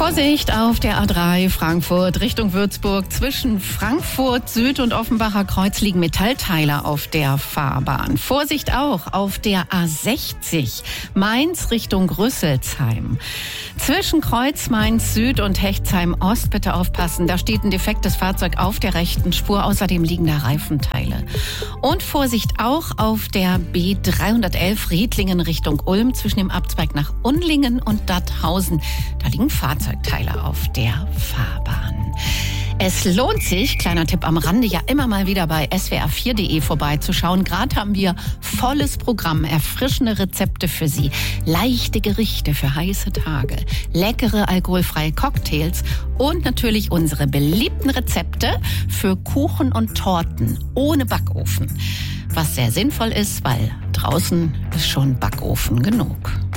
Vorsicht auf der A3 Frankfurt Richtung Würzburg. Zwischen Frankfurt Süd und Offenbacher Kreuz liegen Metallteile auf der Fahrbahn. Vorsicht auch auf der A60 Mainz Richtung Rüsselsheim. Zwischen Kreuz Mainz Süd und Hechtsheim Ost bitte aufpassen. Da steht ein defektes Fahrzeug auf der rechten Spur. Außerdem liegen da Reifenteile. Und Vorsicht auch auf der B311 Riedlingen Richtung Ulm zwischen dem Abzweig nach Unlingen und Datthausen. Da liegen Fahrzeugteile auf der Fahrbahn. Es lohnt sich, kleiner Tipp am Rande, ja immer mal wieder bei swr4.de vorbeizuschauen. Gerade haben wir volles Programm, erfrischende Rezepte für Sie, leichte Gerichte für heiße Tage, leckere alkoholfreie Cocktails und natürlich unsere beliebten Rezepte für Kuchen und Torten ohne Backofen. Was sehr sinnvoll ist, weil draußen ist schon Backofen genug.